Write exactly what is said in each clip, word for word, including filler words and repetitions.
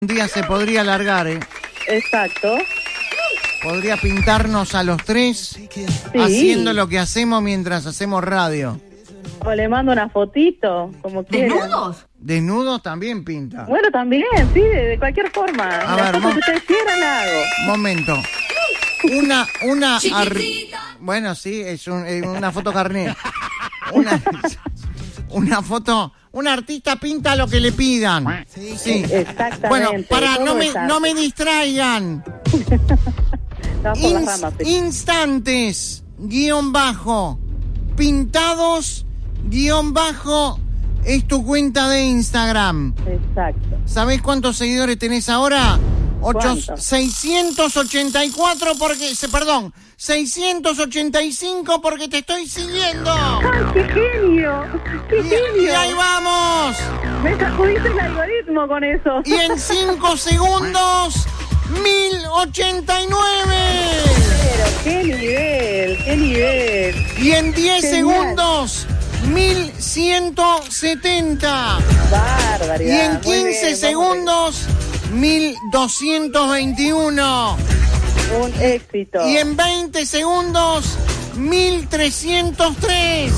Un día se podría alargar, ¿eh? Exacto. Podría pintarnos a los tres Sí. haciendo lo que hacemos mientras hacemos radio. O le mando una fotito, como quieran. ¿Desnudos? Desnudos también pinta. Bueno, también, sí, de, de cualquier forma. A La ver, foto mo- que ustedes quieran la hago. Momento. Una, una... ar- Bueno, sí, es un- eh, una foto carnet. Una, una foto... Un artista pinta lo que le pidan. Sí. Exactamente. Bueno, para, todo no me, es arte. no me distraigan. Estamos por las Ins- ramas, sí. instantes, guión bajo, pintados, guión bajo, es tu cuenta de Instagram. Exacto. ¿Sabés cuántos seguidores tenés ahora? Ocho, ¿Cuántos? seiscientos ochenta y cuatro porque, se, perdón, seiscientos ochenta y cinco porque te estoy siguiendo. ¡Ay, qué genio! ¡Qué Y, y genio! ahí vamos. Me sacudiste el algoritmo con eso. Y en cinco segundos, mil ochenta y nueve. Pero qué nivel, qué nivel. Y en diez Genial. segundos, mil ciento setenta. Barbaridad. Y en Muy quince bien, vamos segundos, mil doscientos veintiuno. bien. Un éxito. Y en veinte segundos, mil trescientos tres.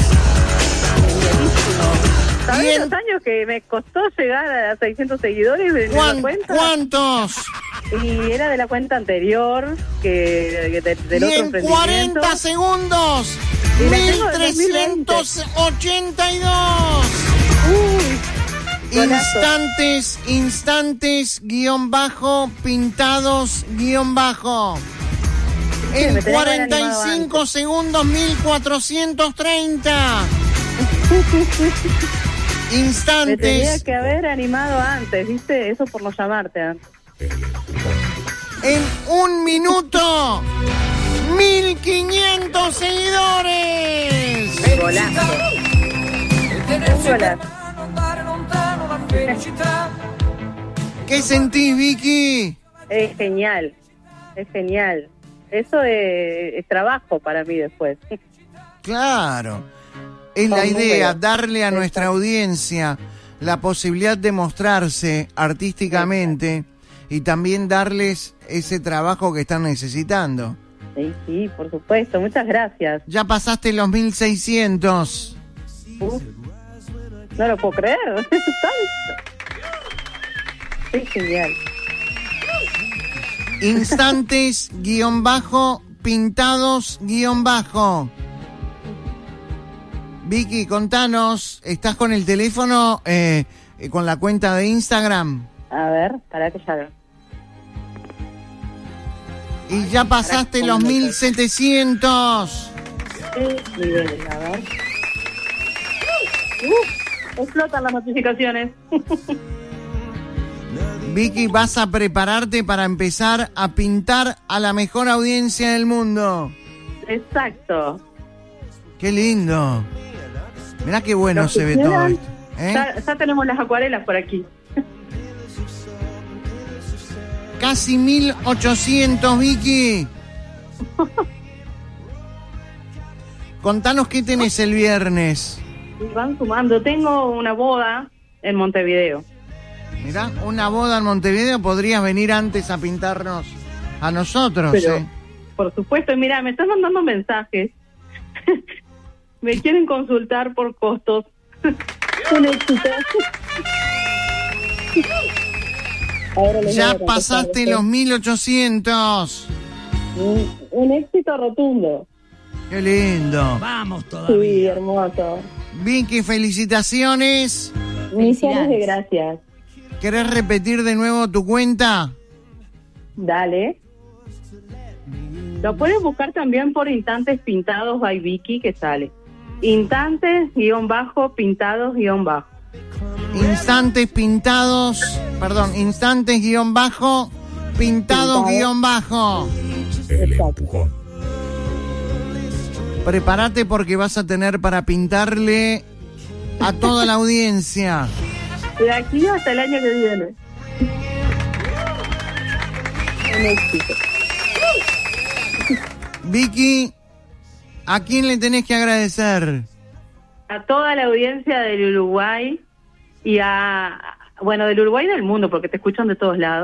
¿Sabés y en- los años que me costó llegar a seiscientos seguidores de la ¿Cuán- cuenta? ¿Cuántos? Y era de la cuenta anterior, que, que de- del Y otro en emprendimiento. cuarenta segundos, Y la mil tengo de trescientos ochenta y dos. Uy, golazo. Instantes, instantes, guión bajo, pintados, guión bajo. Sí, En me tenés que haber cuarenta y animado cinco antes. segundos, mil cuatrocientos treinta. Me tenía Instantes, que haber animado antes, ¿viste? Eso por no llamarte antes. en un minuto, mil quinientos seguidores. Golazo. Un golazo. ¿Qué sentís, Vicky? Es genial, es genial. Eso es, es trabajo para mí después. Claro. Es la Con idea, números. darle a nuestra Exacto. audiencia la posibilidad de mostrarse artísticamente y también darles ese trabajo que están necesitando. Sí, sí, por supuesto. Muchas gracias. Ya pasaste los mil seiscientos. Uf, no lo puedo creer. Tanto. Es genial. Instantes, guión bajo, pintados, guión bajo. Vicky, contanos, ¿estás con el teléfono, eh, eh, con la cuenta de Instagram? A ver, para que ya... Y ya pasaste los mil setecientos. ¿Qué nivel? A ver. Uf, explotan las notificaciones. Vicky, vas a prepararte para empezar a pintar a la mejor audiencia del mundo. Exacto. ¡Qué lindo! Mirá qué bueno Los que se ve todo quieran, esto. ¿eh? Ya, ya tenemos las acuarelas por aquí. Casi mil ochocientos, Vicky. Contanos qué tenés el viernes. Y van sumando. Tengo una boda en Montevideo. Mirá, una boda en Montevideo, podrías venir antes a pintarnos a nosotros. Pero, ¿eh? por supuesto, mira, me están mandando mensajes. Me quieren consultar por costos. Un éxito. Ahora les voy Ya a contestar pasaste esto. los mil ochocientos. Un, un éxito rotundo. ¡Qué lindo! Vamos Sí, todavía. hermoso. Vicky, felicitaciones. Millones de gracias. ¿Querés repetir de nuevo tu cuenta? Dale. Lo puedes buscar también por Instantes Pintados by Vicky, que sale. Instantes guión bajo pintados guión bajo. Instantes pintados, perdón, instantes guión bajo, pintados Pintado. guión bajo. Exacto. Prepárate porque vas a tener para pintarle a toda la audiencia. De aquí hasta el año que viene. Un éxito. Vicky, ¿a quién le tenés que agradecer? A toda la audiencia del Uruguay y a Bueno, del Uruguay y del mundo, porque te escuchan de todos lados.